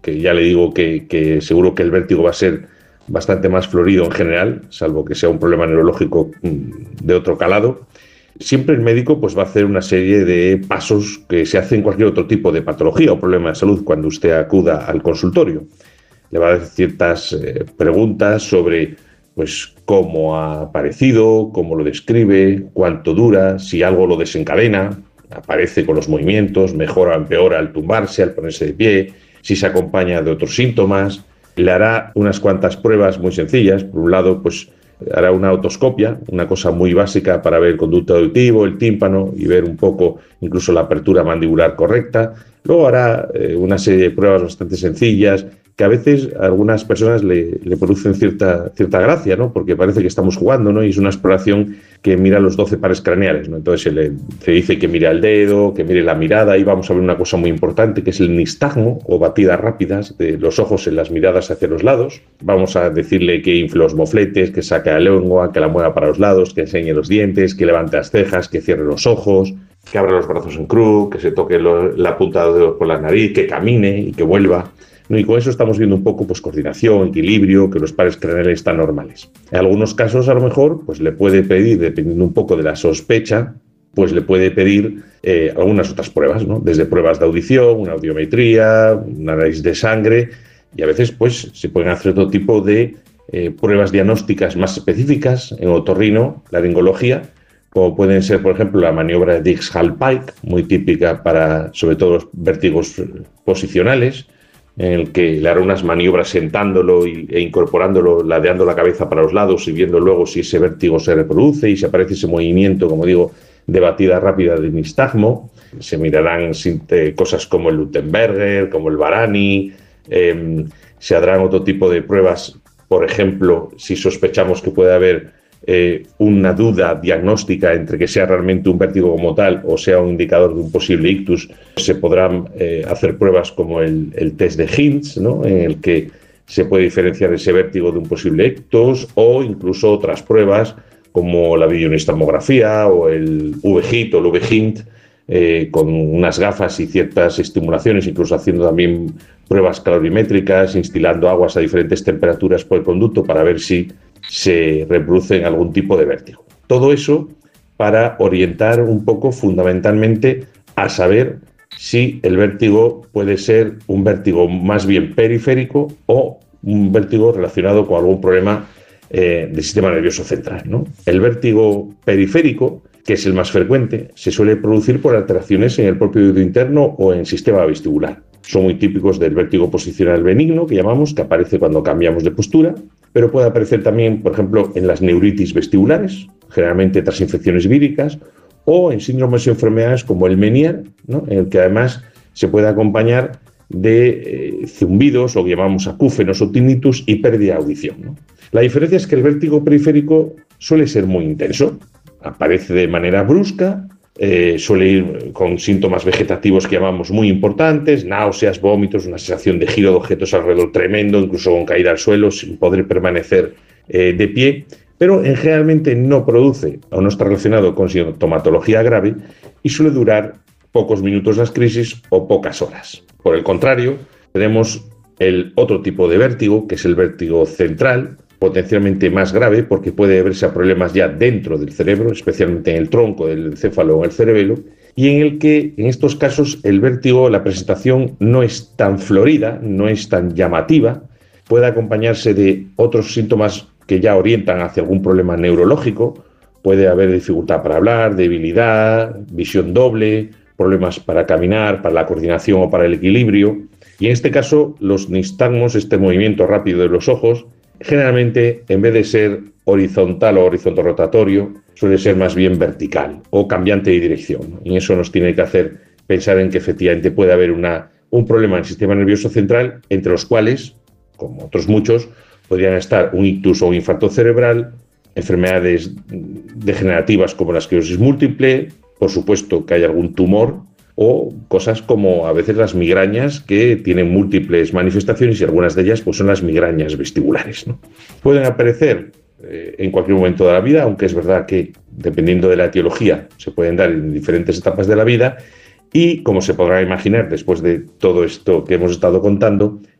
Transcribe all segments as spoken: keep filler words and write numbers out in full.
que ya le digo que, que seguro que el vértigo va a ser bastante más florido en general, salvo que sea un problema neurológico de otro calado. Siempre el médico pues, va a hacer una serie de pasos que se hacen en cualquier otro tipo de patología o problema de salud cuando usted acuda al consultorio. Le va a hacer ciertas eh, preguntas sobre pues, cómo ha aparecido, cómo lo describe, cuánto dura, si algo lo desencadena, aparece con los movimientos, mejora o empeora al tumbarse, al ponerse de pie, si se acompaña de otros síntomas. Le hará unas cuantas pruebas muy sencillas. Por un lado, pues hará una otoscopia, una cosa muy básica para ver el conducto auditivo, el tímpano y ver un poco incluso la apertura mandibular correcta. Luego hará eh, una serie de pruebas bastante sencillas que a veces a algunas personas le, le producen cierta, cierta gracia, ¿no? Porque parece que estamos jugando, ¿no? Y es una exploración que mira los doce pares craneales, ¿no? Entonces se le se dice que mire el dedo, que mire la mirada, y vamos a ver una cosa muy importante que es el nistagmo o batidas rápidas de los ojos en las miradas hacia los lados. Vamos a decirle que infle los mofletes, que saque la lengua, que la mueva para los lados, que enseñe los dientes, que levante las cejas, que cierre los ojos, que abra los brazos en cruz, que se toque lo, la punta de dedos por la nariz, que camine y que vuelva. ¿No? Y con eso estamos viendo un poco pues, coordinación, equilibrio, que los pares craneales están normales. En algunos casos, a lo mejor, pues le puede pedir, dependiendo un poco de la sospecha, pues le puede pedir eh, algunas otras pruebas, ¿no? Desde pruebas de audición, una audiometría, un análisis de sangre, y a veces pues, se pueden hacer otro tipo de eh, pruebas diagnósticas más específicas en otorrino, laringología, como pueden ser, por ejemplo, la maniobra de Dix-Hallpike, muy típica para, sobre todo, los vértigos posicionales, en el que le hará unas maniobras sentándolo e incorporándolo, ladeando la cabeza para los lados y viendo luego si ese vértigo se reproduce y si aparece ese movimiento, como digo, de batida rápida de nistagmo. Se mirarán cosas como el Luttenberger, como el Varani, eh, se harán otro tipo de pruebas, por ejemplo, si sospechamos que puede haber Eh, una duda diagnóstica entre que sea realmente un vértigo como tal o sea un indicador de un posible ictus, se podrán eh, hacer pruebas como el, el test de Hintz, ¿no? En el que se puede diferenciar ese vértigo de un posible ictus, o incluso otras pruebas como la videonistamografía o el V H I T o el V H I N T, eh, con unas gafas y ciertas estimulaciones, incluso haciendo también pruebas calorimétricas, instilando aguas a diferentes temperaturas por el conducto para ver si se reproduce algún tipo de vértigo. Todo eso para orientar un poco fundamentalmente a saber si el vértigo puede ser un vértigo más bien periférico o un vértigo relacionado con algún problema eh, del sistema nervioso central, ¿no? El vértigo periférico, que es el más frecuente, se suele producir por alteraciones en el propio oído interno o en el sistema vestibular. Son muy típicos del vértigo posicional benigno, que llamamos, que aparece cuando cambiamos de postura, pero puede aparecer también, por ejemplo, en las neuritis vestibulares, generalmente tras infecciones víricas, o en síndromes y enfermedades como el Meniere, ¿no? En el que además se puede acompañar de eh, zumbidos, o que llamamos acúfenos o tinnitus, y pérdida de audición, ¿no? La diferencia es que el vértigo periférico suele ser muy intenso, aparece de manera brusca, eh, suele ir con síntomas vegetativos que llamamos muy importantes, náuseas, vómitos, una sensación de giro de objetos alrededor tremendo, incluso con caída al suelo sin poder permanecer eh, de pie, pero en generalmente no produce o no está relacionado con sintomatología grave y suele durar pocos minutos las crisis o pocas horas. Por el contrario, tenemos el otro tipo de vértigo, que es el vértigo central, potencialmente más grave porque puede deberse a problemas ya dentro del cerebro, especialmente en el tronco del encéfalo o en el cerebelo, y en el que en estos casos el vértigo, la presentación no es tan florida, no es tan llamativa, puede acompañarse de otros síntomas que ya orientan hacia algún problema neurológico, puede haber dificultad para hablar, debilidad, visión doble, problemas para caminar, para la coordinación o para el equilibrio, y en este caso los nistagmos, este movimiento rápido de los ojos, generalmente, en vez de ser horizontal o horizontal rotatorio, suele ser más bien vertical o cambiante de dirección. Y eso nos tiene que hacer pensar en que efectivamente puede haber una, un problema en el sistema nervioso central, entre los cuales, como otros muchos, podrían estar un ictus o un infarto cerebral, enfermedades degenerativas como la esclerosis múltiple, por supuesto que hay algún tumor, o cosas como a veces las migrañas, que tienen múltiples manifestaciones y algunas de ellas pues, son las migrañas vestibulares, ¿no? Pueden aparecer eh, en cualquier momento de la vida, aunque es verdad que dependiendo de la etiología se pueden dar en diferentes etapas de la vida y, como se podrá imaginar después de todo esto que hemos estado contando,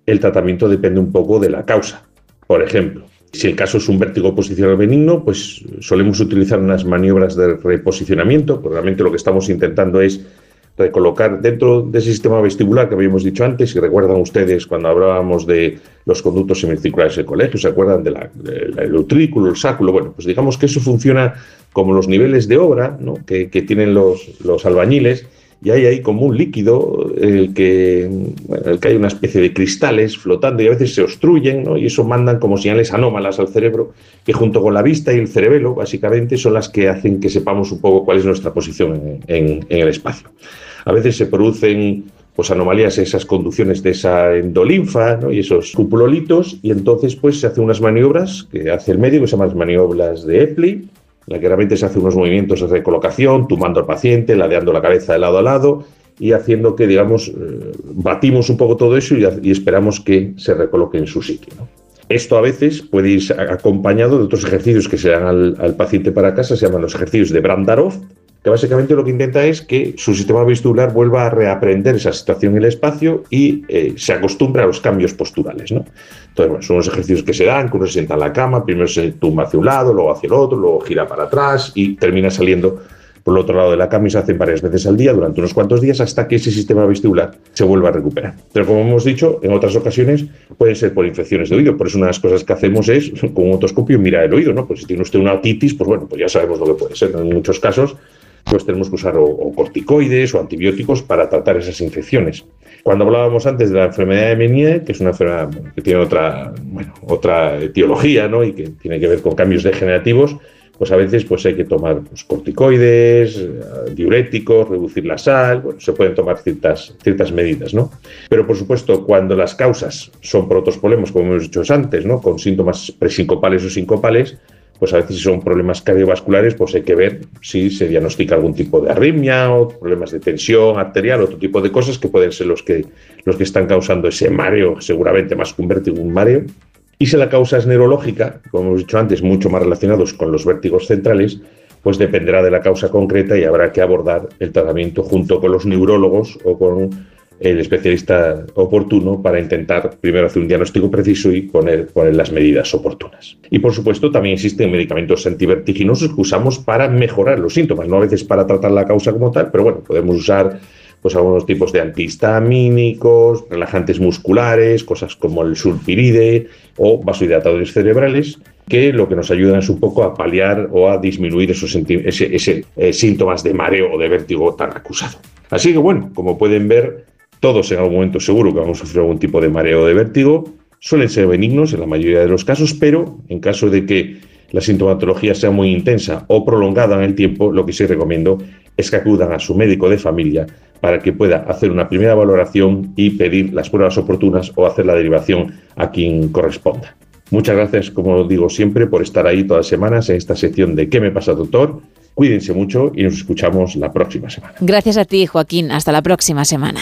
el tratamiento depende un poco de la causa. Por ejemplo, si el caso es un vértigo posicional benigno, pues solemos utilizar unas maniobras de reposicionamiento, porque realmente lo que estamos intentando es recolocar dentro de ese sistema vestibular que habíamos dicho antes. Si recuerdan ustedes cuando hablábamos de los conductos semicirculares del colegio, ¿se acuerdan del de el utrículo, el sáculo? Bueno, pues digamos que eso funciona como los niveles de obra, ¿no?, que, que tienen los, los albañiles, y hay ahí como un líquido el que, bueno, el que hay una especie de cristales flotando y a veces se obstruyen, ¿no?, y eso mandan como señales anómalas al cerebro, que junto con la vista y el cerebelo básicamente son las que hacen que sepamos un poco cuál es nuestra posición en, en, en el espacio. A veces se producen pues anomalías en esas conducciones de esa endolinfa, ¿no?, y esos cupulolitos, y entonces pues se hacen unas maniobras que hace el médico, que se llaman las maniobras de Epley, en la que realmente se hacen unos movimientos de recolocación, tumbando al paciente, ladeando la cabeza de lado a lado y haciendo que, digamos, eh, batimos un poco todo eso y, y esperamos que se recoloque en su sitio, ¿no? Esto a veces puede ir acompañado de otros ejercicios que se dan al, al paciente para casa, se llaman los ejercicios de Brandarov, que básicamente lo que intenta es que su sistema vestibular vuelva a reaprender esa situación en el espacio y eh, se acostumbre a los cambios posturales, ¿no? Entonces, bueno, son unos ejercicios que se dan, que uno se sienta en la cama, primero se tumba hacia un lado, luego hacia el otro, luego gira para atrás y termina saliendo por el otro lado de la cama, y se hacen varias veces al día durante unos cuantos días hasta que ese sistema vestibular se vuelva a recuperar. Pero como hemos dicho, en otras ocasiones pueden ser por infecciones de oído. Por eso una de las cosas que hacemos es, con un otoscopio, mirar el oído, ¿no? Pues si tiene usted una otitis, pues bueno, pues ya sabemos lo que puede ser, ¿no? En muchos casos pues tenemos que usar o, o corticoides o antibióticos para tratar esas infecciones. Cuando hablábamos antes de la enfermedad de Meniere, que es una enfermedad que tiene otra, bueno, otra etiología, ¿no?, y que tiene que ver con cambios degenerativos, pues a veces pues hay que tomar pues, corticoides, diuréticos, reducir la sal, bueno, se pueden tomar ciertas, ciertas medidas, ¿no? Pero por supuesto, cuando las causas son por otros problemas, como hemos dicho antes, ¿no?, con síntomas presincopales o sincopales, pues a veces si son problemas cardiovasculares, pues hay que ver si se diagnostica algún tipo de arritmia o problemas de tensión arterial, otro tipo de cosas que pueden ser los que, los que están causando ese mareo, seguramente más que un vértigo, un mareo. Y si la causa es neurológica, como hemos dicho antes, mucho más relacionados con los vértigos centrales, pues dependerá de la causa concreta y habrá que abordar el tratamiento junto con los neurólogos o con el especialista oportuno para intentar primero hacer un diagnóstico preciso y poner, poner las medidas oportunas. Y por supuesto también existen medicamentos antivertiginosos que usamos para mejorar los síntomas, no a veces para tratar la causa como tal, pero bueno, podemos usar pues algunos tipos de antihistamínicos, relajantes musculares, cosas como el sulpiride o vasodilatadores cerebrales, que lo que nos ayudan es un poco a paliar o a disminuir esos ese, ese, eh, síntomas de mareo o de vértigo tan acusado. Así que bueno, como pueden ver, todos en algún momento seguro que vamos a sufrir algún tipo de mareo o de vértigo. Suelen ser benignos en la mayoría de los casos, pero en caso de que la sintomatología sea muy intensa o prolongada en el tiempo, lo que sí recomiendo es que acudan a su médico de familia para que pueda hacer una primera valoración y pedir las pruebas oportunas o hacer la derivación a quien corresponda. Muchas gracias, como digo siempre, por estar ahí todas las semanas en esta sección de ¿Qué me pasa, doctor? Cuídense mucho y nos escuchamos la próxima semana. Gracias a ti, Joaquín. Hasta la próxima semana.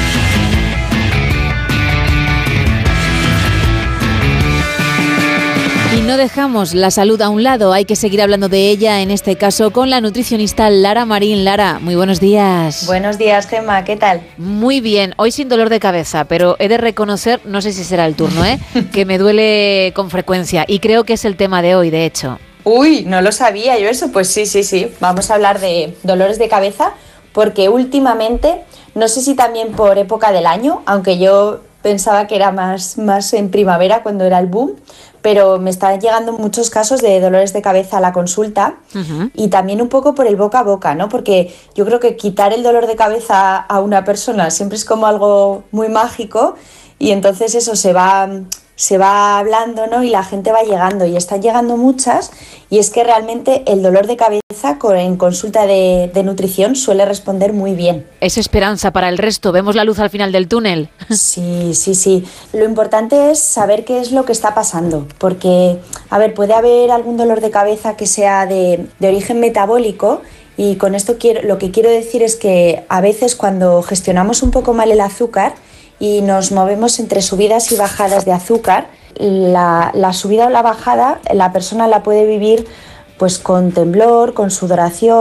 Y no dejamos la salud a un lado, hay que seguir hablando de ella, en este caso con la nutricionista Lara Marín. Lara, muy buenos días. Buenos días, Gemma, ¿qué tal? Muy bien, hoy sin dolor de cabeza, pero he de reconocer, no sé si será el turno, ¿eh? que me duele con frecuencia y creo que es el tema de hoy, de hecho. Uy, no lo sabía yo eso, pues sí, sí, sí, vamos a hablar de dolores de cabeza porque últimamente, no sé si también por época del año, aunque yo pensaba que era más, más en primavera cuando era el boom, pero me están llegando muchos casos de dolores de cabeza a la consulta uh-huh. y también un poco por el boca a boca, ¿no? Porque yo creo que quitar el dolor de cabeza a una persona siempre es como algo muy mágico y entonces eso se va, se va hablando, ¿no? Y la gente va llegando y están llegando muchas y es que realmente el dolor de cabeza en consulta de, de nutrición suele responder muy bien. Es esperanza para el resto, vemos la luz al final del túnel. Sí, sí, sí. Lo importante es saber qué es lo que está pasando, porque, a ver, puede haber algún dolor de cabeza que sea de, de origen metabólico y con esto quiero, lo que quiero decir es que a veces cuando gestionamos un poco mal el azúcar y nos movemos entre subidas y bajadas de azúcar, la, la subida o la bajada la persona la puede vivir pues con temblor, con sudoración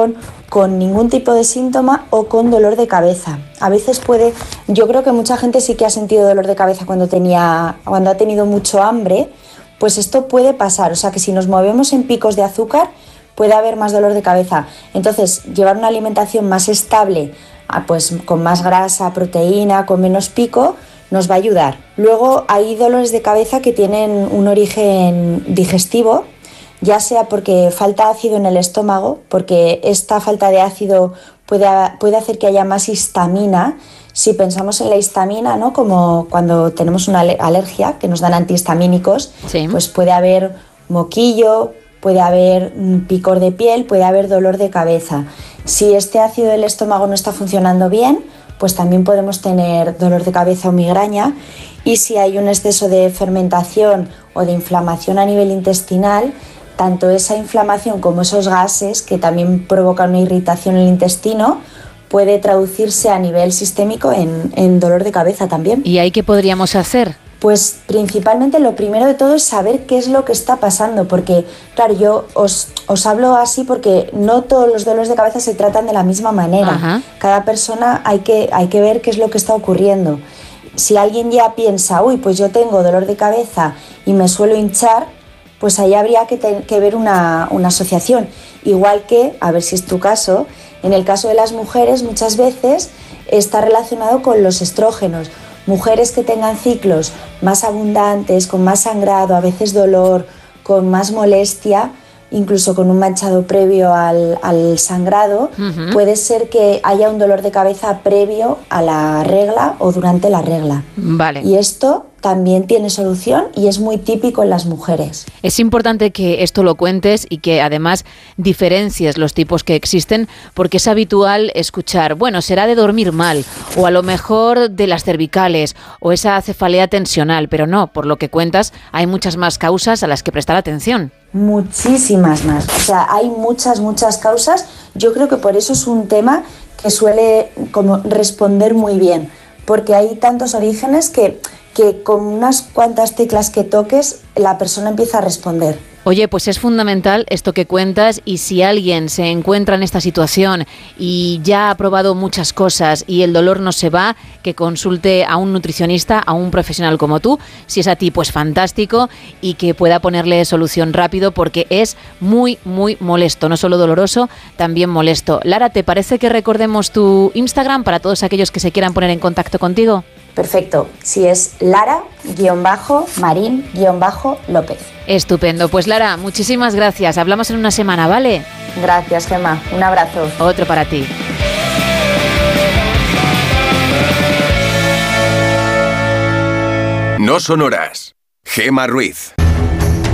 con ningún tipo de síntoma o con dolor de cabeza. A veces puede, yo creo que mucha gente sí que ha sentido dolor de cabeza cuando tenía, cuando ha tenido mucho hambre, pues esto puede pasar, o sea que si nos movemos en picos de azúcar puede haber más dolor de cabeza. Entonces, llevar una alimentación más estable, pues con más grasa, proteína, con menos pico, nos va a ayudar. Luego hay dolores de cabeza que tienen un origen digestivo, ya sea porque falta ácido en el estómago, porque esta falta de ácido puede, puede hacer que haya más histamina. Si pensamos en la histamina, ¿no?, como cuando tenemos una alergia, que nos dan antihistamínicos, sí, pues puede haber moquillo, puede haber picor de piel, puede haber dolor de cabeza. Si este ácido del estómago no está funcionando bien, pues también podemos tener dolor de cabeza o migraña. Y si hay un exceso de fermentación o de inflamación a nivel intestinal, tanto esa inflamación como esos gases que también provocan una irritación en el intestino puede traducirse a nivel sistémico en, en dolor de cabeza también. ¿Y ahí qué podríamos hacer? Pues principalmente lo primero de todo es saber qué es lo que está pasando, porque claro, yo os, os hablo así porque no todos los dolores de cabeza se tratan de la misma manera. Ajá. Cada persona hay que, hay que ver qué es lo que está ocurriendo. Si alguien ya piensa, uy, pues yo tengo dolor de cabeza y me suelo hinchar, pues ahí habría que, te, que ver una, una asociación. Igual que, a ver si es tu caso, en el caso de las mujeres muchas veces está relacionado con los estrógenos. Mujeres que tengan ciclos más abundantes, con más sangrado, a veces dolor, con más molestia, incluso con un manchado previo al, al sangrado, uh-huh. puede ser que haya un dolor de cabeza previo a la regla o durante la regla. Vale. Y esto también tiene solución y es muy típico en las mujeres. Es importante que esto lo cuentes y que además diferencies los tipos que existen, porque es habitual escuchar, bueno, será de dormir mal, o a lo mejor de las cervicales, o esa cefalea tensional, pero no, por lo que cuentas, hay muchas más causas a las que prestar atención. Muchísimas más, o sea, hay muchas, muchas causas. Yo creo que por eso es un tema que suele como responder muy bien, porque hay tantos orígenes que que con unas cuantas teclas que toques la persona empieza a responder. Oye, pues es fundamental esto que cuentas, y si alguien se encuentra en esta situación y ya ha probado muchas cosas y el dolor no se va, que consulte a un nutricionista, a un profesional como tú. Si es a ti, pues fantástico, y que pueda ponerle solución rápido, porque es muy, muy molesto, no solo doloroso, también molesto. Lara, ¿te parece que recordemos tu Instagram para todos aquellos que se quieran poner en contacto contigo? Perfecto, si es Lara-Marín-López. Estupendo, pues Lara, muchísimas gracias, hablamos en una semana, ¿vale? Gracias, Gemma, un abrazo. Otro para ti. No son horas. Gemma Ruiz.